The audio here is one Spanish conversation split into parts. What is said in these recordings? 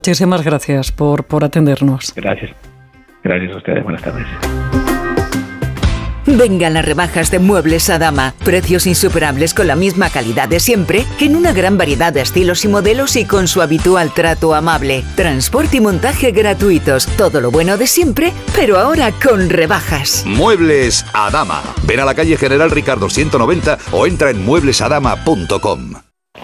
Muchísimas gracias por atendernos. Gracias a ustedes, buenas tardes. Vengan las rebajas de Muebles Adama. Precios insuperables con la misma calidad de siempre, en una gran variedad de estilos y modelos y con su habitual trato amable. Transporte y montaje gratuitos. Todo lo bueno de siempre, pero ahora con rebajas. Muebles Adama. Ven a la calle General Ricardo 190 o entra en mueblesadama.com.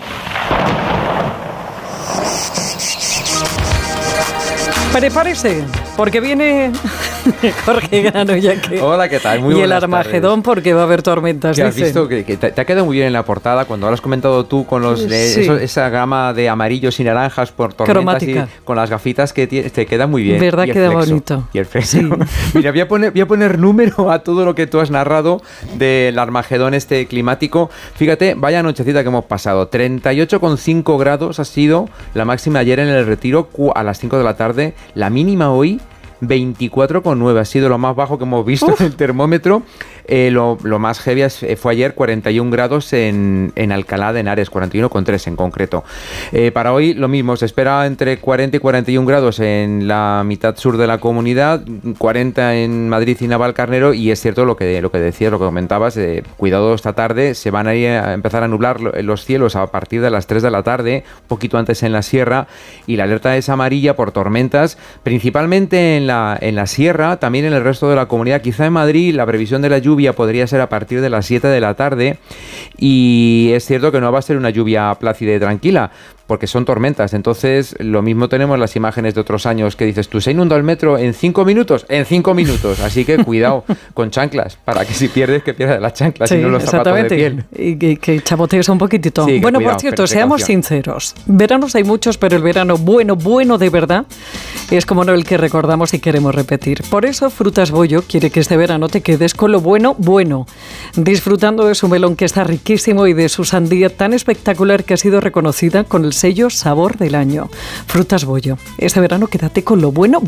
Prepárese, porque viene Jorge Grano ya que... Hola, ¿qué tal? Muy y el buenas Armagedón, tardes. porque va a haber tormentas, ¿Has visto que te ha quedado muy bien en la portada cuando lo has comentado tú con esa gama de amarillos y naranjas por tormentas cromática, y con las gafitas que te queda muy bien? ¿Verdad? Queda bonito. Y el flexo. Sí. Mira, voy a poner número a todo lo que tú has narrado del Armagedón climático. Fíjate, vaya nochecita que hemos pasado. 38,5 grados ha sido la máxima ayer en el Retiro a las 5 de la tarde. La mínima hoy 24,9, ha sido lo más bajo que hemos visto en el termómetro. Lo más heavy fue ayer, 41 grados en Alcalá de Henares, 41,3 en concreto. Para hoy lo mismo, se espera entre 40 y 41 grados en la mitad sur de la comunidad, 40 en Madrid y Navalcarnero, y es cierto lo que decías, lo que comentabas, cuidado esta tarde, se van a empezar a nublar los cielos a partir de las 3 de la tarde, un poquito antes en la sierra, y la alerta es amarilla por tormentas, principalmente en la sierra, también en el resto de la comunidad. Quizá en Madrid la previsión de la lluvia podría ser a partir de las 7 de la tarde, y es cierto que no va a ser una lluvia plácida y tranquila, porque son tormentas. Entonces, lo mismo tenemos las imágenes de otros años que dices tú, ¿se inundó el metro en 5 minutos? En 5 minutos. Así que cuidado con chanclas, para que si pierdes, que pierdas las chanclas, y no los zapatos de piel. Y que chapotees un poquitito. Sí, bueno, cuidado, por cierto, seamos sinceros. Veranos hay muchos, pero el verano bueno de verdad es como no el que recordamos y queremos repetir. Por eso, Frutas Bollo quiere que este verano te quedes con lo bueno, disfrutando de su melón que está riquísimo y de su sandía tan espectacular que ha sido reconocida con el sello Sabor del Año. Frutas Bollo. Este verano quédate con lo bueno.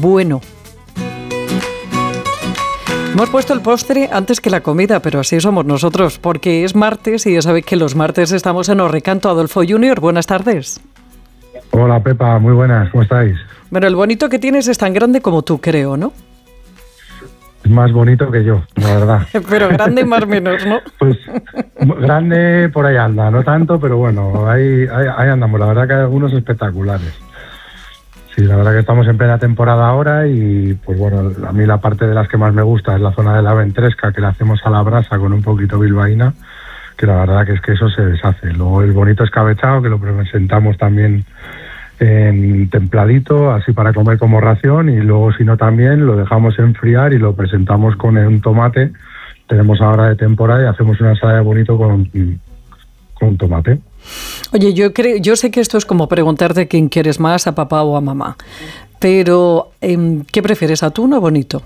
Hemos puesto el postre antes que la comida, pero así somos nosotros, porque es martes y ya sabéis que los martes estamos en Os Recanto. Adolfo Junior, buenas tardes. Hola Pepa, muy buenas, ¿cómo estáis? Bueno, el bonito que tienes es tan grande como tú, creo, ¿no? Es más bonito que yo, la verdad. Pero grande más o menos, ¿no? Pues grande por ahí anda, no tanto, pero bueno, ahí andamos. La verdad que hay algunos espectaculares. Sí, la verdad que estamos en plena temporada ahora y pues bueno, a mí la parte de las que más me gusta es la zona de la ventresca, que la hacemos a la brasa con un poquito bilbaína, que la verdad que es que eso se deshace. Luego el bonito escabechado, que lo presentamos también en templadito, así para comer como ración, y luego si no también lo dejamos enfriar y lo presentamos con un tomate. Tenemos ahora de temporada y hacemos una ensalada de bonito con tomate. Oye, yo sé que esto es como preguntarte quién quieres más, a papá o a mamá, pero ¿qué prefieres, atún o bonito?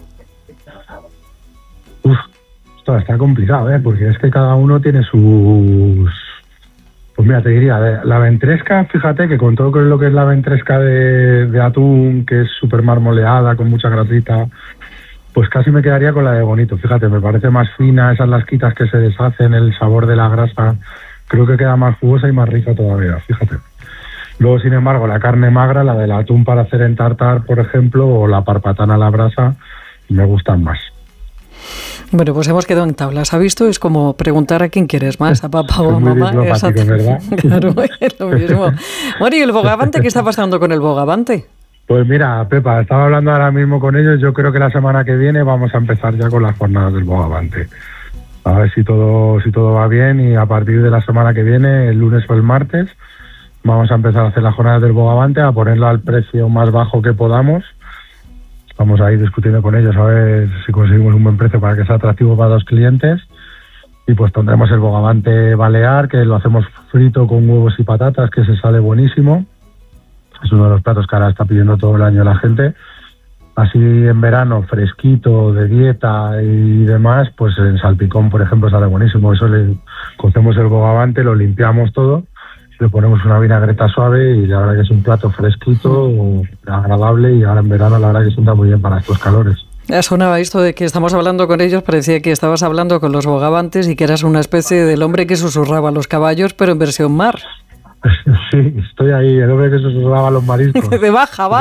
Esto está complicado, porque es que cada uno tiene sus... Pues mira, te diría, la ventresca, fíjate que con todo lo que es la ventresca de atún, que es súper marmoleada, con mucha grasita, pues casi me quedaría con la de bonito. Fíjate, me parece más fina, esas lasquitas que se deshacen, el sabor de la grasa, creo que queda más jugosa y más rica todavía, fíjate. Luego, sin embargo, la carne magra, la del atún para hacer en tartar, por ejemplo, o la parpatana a la brasa, me gustan más. Bueno, pues hemos quedado en tablas. ¿Ha visto? Es como preguntar a quién quieres más, a papá o a mamá. Exacto, ¿verdad? Claro, es lo mismo. Bueno, ¿y el bogavante? ¿Qué está pasando con el bogavante? Pues mira, Pepa, estaba hablando ahora mismo con ellos. Yo creo que la semana que viene vamos a empezar ya con las jornadas del bogavante. A ver si todo va bien, y a partir de la semana que viene, el lunes o el martes, vamos a empezar a hacer las jornadas del bogavante, a ponerlo al precio más bajo que podamos. Vamos a ir discutiendo con ellos a ver si conseguimos un buen precio para que sea atractivo para los clientes. Y pues tendremos el bogavante balear, que lo hacemos frito con huevos y patatas, que se sale buenísimo. Es uno de los platos que ahora está pidiendo todo el año la gente. Así en verano, fresquito, de dieta y demás, pues en salpicón, por ejemplo, sale buenísimo. Eso le cocemos el bogavante, lo limpiamos todo, le ponemos una vinagreta suave y la verdad que es un plato fresquito, agradable, y ahora en verano la verdad que sienta muy bien para estos calores. Sonaba esto de que estamos hablando con ellos, parecía que estabas hablando con los bogavantes y que eras una especie del hombre que susurraba a los caballos, pero en versión mar. Sí, estoy ahí, el hombre que susurraba a los mariscos. De baja,